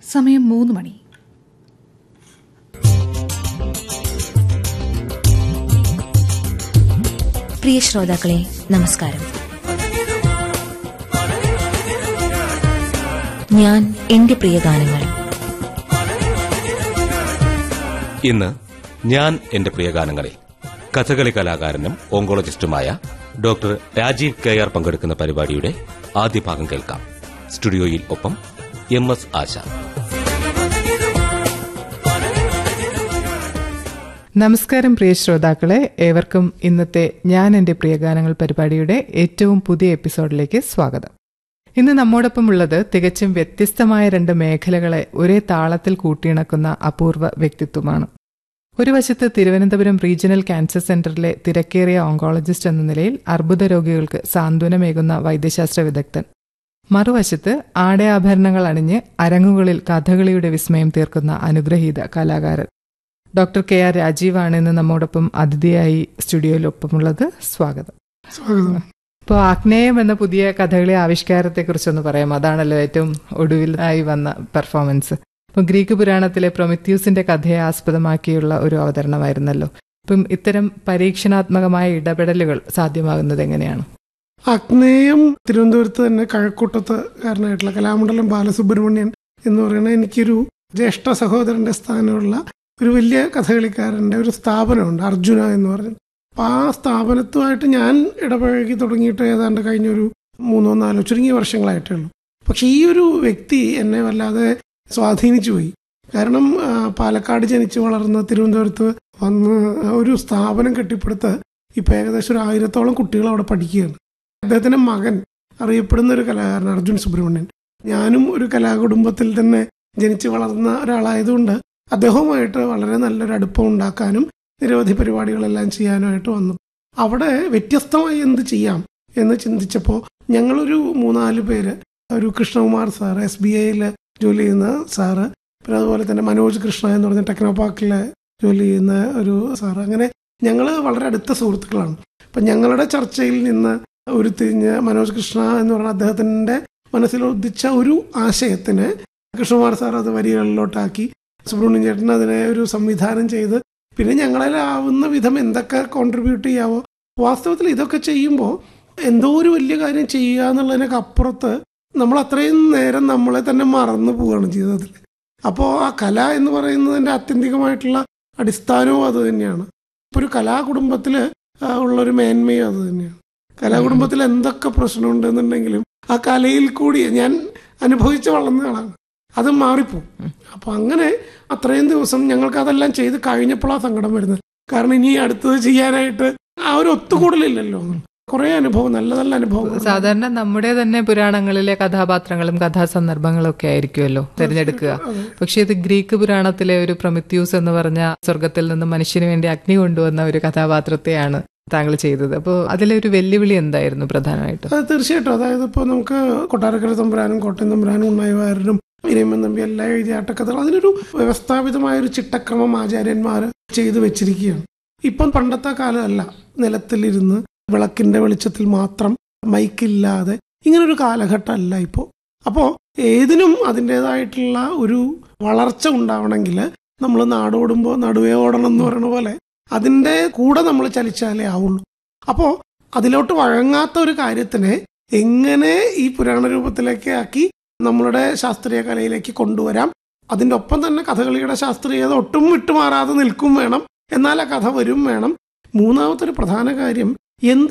സമയം 3 മണി. പ്രിയ ശ്രോതാക്കളെ, നമസ്കാരം. ഞാൻ എന്റെ പ്രിയ ഗാനങ്ങൾ. ഇന്ന് ഞാൻ എന്റെ പ്രിയ ഗാനങ്ങളിൽ കഥകളി കലാകാരനും ഓങ്കോളജിസ്റ്റുമായ ഡോക്ടർ രാജീവ് KR പങ്കെടുക്കുന്ന പരിപാടിയുടെ ആദ്യ ഭാഗം കേൾക്കാം. സ്റ്റുഡിയോയിൽ ഒപ്പം MS ആശ. നമസ്കാരം പ്രിയ ശ്രോതാക്കളെ, ഏവർക്കും ഇന്നത്തെ ഞാൻ എന്റെ പ്രിയ ഗാനങ്ങൾ പരിപാടിയുടെ ഏറ്റവും പുതിയ എപ്പിസോഡിലേക്ക് സ്വാഗതം. ഇന്ന് നമ്മോടൊപ്പം ഉള്ളത് തികച്ചും വ്യത്യസ്തമായ 2 മേഖലകളെ ഒരേ താളത്തിൽ കൂട്ടിയിണക്കുന്ന അപൂർവ വ്യക്തിത്വമാണ്. ഒരു വശത്ത് തിരുവനന്തപുരം റീജിയണൽ ക്യാൻസർ സെന്ററിലെ തിരക്കേറിയ ഓങ്കോളജിസ്റ്റ് എന്ന നിലയിൽ അർബുദ രോഗികൾക്ക് സാന്ത്വനമേകുന്ന വൈദ്യശാസ്ത്ര വിദഗ്ധൻ, മറുവശത്ത് ആടയാഭരണങ്ങൾ അണിഞ്ഞ് അരങ്ങുകളിൽ കഥകളിയുടെ വിസ്മയം തീർക്കുന്ന അനുഗ്രഹീത കലാകാരൻ ഡോക്ടർ KR രാജീവാണ് ഇന്ന് നമ്മോടൊപ്പം അതിഥിയായി സ്റ്റുഡിയോയിലൊപ്പമുള്ളത്. സ്വാഗതം. ഇപ്പോൾ ആഗ്നേയം എന്ന പുതിയ കഥകളി ആവിഷ്കാരത്തെ കുറിച്ചൊന്ന് പറയാം. അതാണല്ലോ ഏറ്റവും ഒടുവിലായി വന്ന പെർഫോമൻസ്. ഇപ്പം ഗ്രീക്ക് പുരാണത്തിലെ പ്രൊമിത്യൂസിന്റെ കഥയെ ആസ്പദമാക്കിയുള്ള ഒരു അവതരണമായിരുന്നല്ലോ. ഇപ്പം ഇത്തരം പരീക്ഷണാത്മകമായ ഇടപെടലുകൾ സാധ്യമാകുന്നത് എങ്ങനെയാണ്? ആഗ്നേയം തിരുവനന്തപുരത്ത് തന്നെ കഴക്കൂട്ടത്തുകാരനായിട്ടുള്ള കലാമണ്ഡലം ബാലസുബ്രഹ്മണ്യൻ എന്ന് പറയുന്ന എനിക്കൊരു ജ്യേഷ്ഠ സഹോദരന്റെ സ്ഥാനമുള്ള ഒരു വലിയ കഥകളിക്കാരൻ്റെ ഒരു സ്ഥാപനമുണ്ട്, അർജുന എന്ന് പറഞ്ഞു. അപ്പം ആ സ്ഥാപനത്തുമായിട്ട് ഞാൻ ഇടപഴകി തുടങ്ങിയിട്ട് ഏതാണ്ട് കഴിഞ്ഞൊരു 3-4 ചുരുങ്ങിയ വർഷങ്ങളായിട്ടേ ഉള്ളൂ. പക്ഷെ ഈ ഒരു വ്യക്തി എന്നെ വല്ലാതെ സ്വാധീനിച്ചു പോയി. കാരണം പാലക്കാട് ജനിച്ച് വളർന്ന് തിരുവനന്തപുരത്ത് വന്ന് ഒരു സ്ഥാപനം കെട്ടിപ്പടുത്ത് ഇപ്പം ഏകദേശം ഒരു 1000-ഓളം കുട്ടികൾ അവിടെ പഠിക്കുകയാണ്. അദ്ദേഹത്തിൻ്റെ മകൻ അറിയപ്പെടുന്ന ഒരു കലാകാരൻ അർജുൻ സുബ്രഹ്മണ്യൻ. ഞാനും ഒരു കലാകുടുംബത്തിൽ തന്നെ ജനിച്ച് വളർന്ന ഒരാളായതുകൊണ്ട് അദ്ദേഹവുമായിട്ട് വളരെ നല്ലൊരു അടുപ്പം ഉണ്ടാക്കാനും നിരവധി പരിപാടികളെല്ലാം ചെയ്യാനുമായിട്ട് വന്നു. അവിടെ വ്യത്യസ്തമായി എന്ത് ചെയ്യാം എന്ന് ചിന്തിച്ചപ്പോൾ ഞങ്ങളൊരു 3-4 പേര്, ഒരു കൃഷ്ണകുമാർ സാറ്, SBIയിൽ ജോലി ചെയ്യുന്ന സാറ്, പിന്നെ അതുപോലെ തന്നെ മനോജ് കൃഷ്ണ എന്ന് പറഞ്ഞ ടെക്നോ പാർക്കിൽ ജോലി ചെയ്യുന്ന ഒരു സാറ്, അങ്ങനെ ഞങ്ങൾ വളരെ അടുത്ത സുഹൃത്തുക്കളാണ്. അപ്പം ഞങ്ങളുടെ ചർച്ചയിൽ നിന്ന് ഉരുത്തിരിഞ്ഞ മനോജ് കൃഷ്ണ എന്ന് പറഞ്ഞ അദ്ദേഹത്തിൻ്റെ മനസ്സിൽ ഉദിച്ച ഒരു ആശയത്തിന് കൃഷ്ണകുമാർ സാർ അത് വരികളിലോട്ടാക്കി, സുബ്രഹ്മണ്യൻ ചേട്ടൻ അതിനെ ഒരു സംവിധാനം ചെയ്ത്, പിന്നെ ഞങ്ങളാവുന്ന വിധം എന്തൊക്കെ കോൺട്രിബ്യൂട്ട് ചെയ്യാവോ. വാസ്തവത്തിൽ ഇതൊക്കെ ചെയ്യുമ്പോൾ എന്തോ ഒരു വലിയ കാര്യം ചെയ്യുക എന്നുള്ളതിനൊക്കെ അപ്പുറത്ത് നമ്മൾ അത്രയും നേരം നമ്മളെ തന്നെ മറന്നു പോവുകയാണ് ജീവിതത്തിൽ. അപ്പോൾ ആ കല എന്ന് പറയുന്നതിൻ്റെ ആത്യന്തികമായിട്ടുള്ള അടിസ്ഥാനവും അത് തന്നെയാണ്. ഇപ്പോൾ ഒരു കലാകുടുംബത്തിൽ ഉള്ളൊരു മേന്മയും അത് തന്നെയാണ്. കലാകുടുംബത്തിൽ എന്തൊക്കെ പ്രശ്നമുണ്ടെന്നുണ്ടെങ്കിലും ആ കലയിൽ കൂടി ഞാൻ അനുഭവിച്ച് വളർന്ന ആളാണ്, അത് മാറിപ്പോവും. അപ്പോൾ അങ്ങനെ അത്രയും ദിവസം ഞങ്ങൾക്ക് അതെല്ലാം ചെയ്ത് കഴിഞ്ഞപ്പോഴാണ് സങ്കടം വരുന്നത്. കാരണം ഇനി അടുത്തത് ചെയ്യാനായിട്ട് ആ ഒരു ഒത്തുകൂടലില്ലല്ലോ. കുറേ അനുഭവം, നല്ല നല്ല അനുഭവം. സാധാരണ നമ്മുടെ തന്നെ പുരാണങ്ങളിലെ കഥാപാത്രങ്ങളും കഥാസന്ദർഭങ്ങളും ഒക്കെ ആയിരിക്കുമല്ലോ തിരഞ്ഞെടുക്കുക. പക്ഷെ ഇത് ഗ്രീക്ക് പുരാണത്തിലെ ഒരു പ്രൊമിത്യൂസ് എന്ന് പറഞ്ഞ സ്വർഗത്തിൽ നിന്ന് മനുഷ്യന് വേണ്ടി അഗ്നി കൊണ്ടുവന്ന ഒരു കഥാപാത്രത്തെയാണ് താങ്കൾ ചെയ്തത്. അപ്പോൾ അതിലെ ഒരു വെല്ലുവിളി എന്തായിരുന്നു പ്രധാനമായിട്ടും? അത് തീർച്ചയായിട്ടും, അതായത് ഇപ്പോൾ നമുക്ക് കൊട്ടാരക്കര തമ്പുരാനും കോട്ടയം തമ്പുരാനും ഉണ്ണായിവാരനും ഇരയമ്മൻ തമ്പി എല്ലാം എഴുതിയ ആട്ടക്കഥകൾ, അതിനൊരു വ്യവസ്ഥാപിതമായൊരു ചിട്ടക്രമം ആചാര്യന്മാർ ചെയ്തു വെച്ചിരിക്കുകയാണ്. ഇപ്പം പണ്ടത്തെ കാലമല്ല, നിലത്തിലിരുന്ന് വിളക്കിന്റെ വെളിച്ചത്തിൽ മാത്രം, മൈക്കില്ലാതെ, ഇങ്ങനൊരു കാലഘട്ടമല്ല ഇപ്പോൾ. അപ്പോൾ ഏതിനും അതിൻ്റെതായിട്ടുള്ള ഒരു വളർച്ച ഉണ്ടാവണമെങ്കിൽ നമ്മൾ നാടോടുമ്പോൾ നടുവേ ഓടണം എന്ന് പറയുന്ന പോലെ അതിൻ്റെ കൂടെ നമ്മൾ ചലിച്ചാലേ ആവുള്ളൂ. അപ്പോൾ അതിലോട്ട് വഴങ്ങാത്ത ഒരു കാര്യത്തിനെ എങ്ങനെ ഈ പുരാണ രൂപത്തിലേക്ക് ആക്കി നമ്മളുടെ ശാസ്ത്രീയ കലയിലേക്ക് കൊണ്ടുവരാം, അതിൻ്റെ ഒപ്പം തന്നെ കഥകളിയുടെ ശാസ്ത്രീയത ഒട്ടും വിട്ടുമാറാതെ നിൽക്കും വേണം, എന്നാൽ ആ കഥ വരും വേണം. മൂന്നാമത്തെ ഒരു പ്രധാന കാര്യം, എന്ത്